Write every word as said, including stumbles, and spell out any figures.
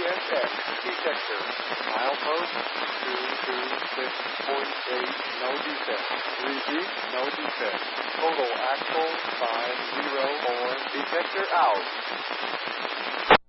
S X detector. Milepost two two six point eight, no defect. Repeat, no defect. Total axle five zero four, detector out.